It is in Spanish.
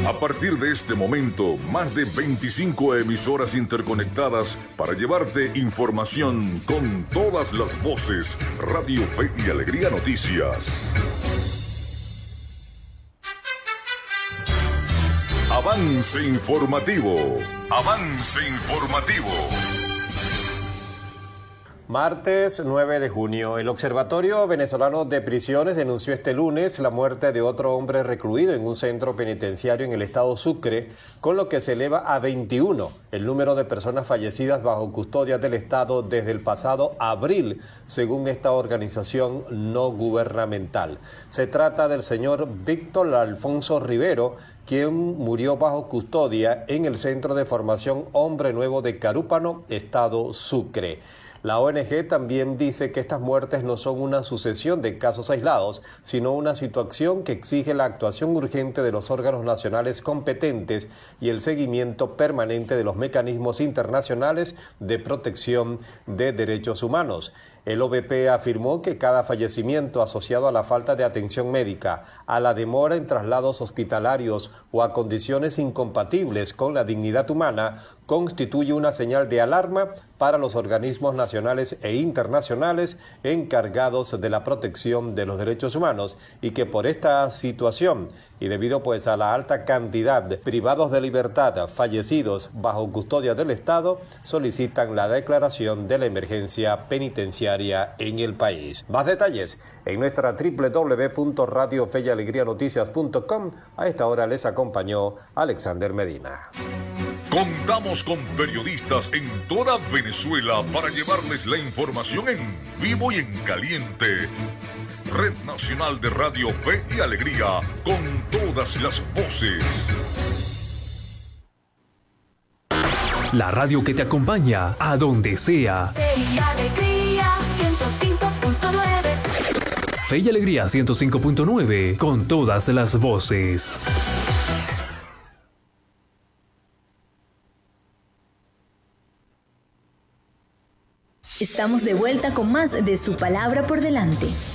A partir de este momento, más de 25 emisoras interconectadas para llevarte información con todas las voces. Radio Fe y Alegría Noticias. Avance informativo. Avance informativo. Martes 9 de junio, el Observatorio Venezolano de Prisiones denunció este lunes la muerte de otro hombre recluido en un centro penitenciario en el estado Sucre, con lo que se eleva a 21 el número de personas fallecidas bajo custodia del Estado desde el pasado abril, según esta organización no gubernamental. Se trata del señor Víctor Alfonso Rivero, quien murió bajo custodia en el Centro de Formación Hombre Nuevo de Carúpano, estado Sucre. La ONG también dice que estas muertes no son una sucesión de casos aislados, sino una situación que exige la actuación urgente de los órganos nacionales competentes y el seguimiento permanente de los mecanismos internacionales de protección de derechos humanos. El OVP afirmó que cada fallecimiento asociado a la falta de atención médica, a la demora en traslados hospitalarios o a condiciones incompatibles con la dignidad humana constituye una señal de alarma para los organismos nacionales e internacionales encargados de la protección de los derechos humanos, y que por esta situación y debido a la alta cantidad de privados de libertad fallecidos bajo custodia del Estado, solicitan la declaración de la emergencia penitenciaria en el país. Más detalles en nuestra www.radiofeyalegrianoticias.com. A esta hora les acompañó Alexander Medina. Contamos con periodistas en toda Venezuela para llevarles la información en vivo y en caliente. Red Nacional de Radio Fe y Alegría, con todas las voces. La radio que te acompaña a donde sea. Fe y Alegría 105.9. Fe y Alegría 105.9, con todas las voces. Estamos de vuelta con más de Su Palabra por Delante.